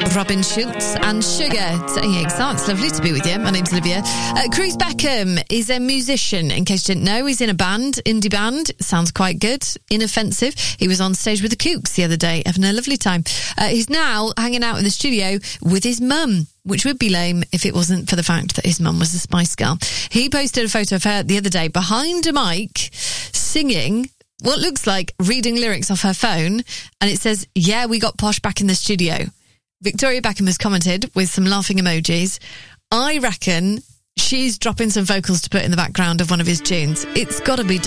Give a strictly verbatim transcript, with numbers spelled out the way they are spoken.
Robin Schulz and Sugar. Saying so, it's lovely to be with you. My name's Olivia. Uh, Chris Beckham is a musician, in case you didn't know. He's in a band, indie band. Sounds quite good, inoffensive. He was on stage with the Kooks the other day, having a lovely time. Uh, he's now hanging out in the studio with his mum, which would be lame if it wasn't for the fact that his mum was a Spice Girl. He posted a photo of her the other day behind a mic, singing what looks like reading lyrics off her phone, and it says, "Yeah, we got posh back in the studio." Victoria Beckham has commented with some laughing emojis. I reckon she's dropping some vocals to put in the background of one of his tunes. It's got to be done.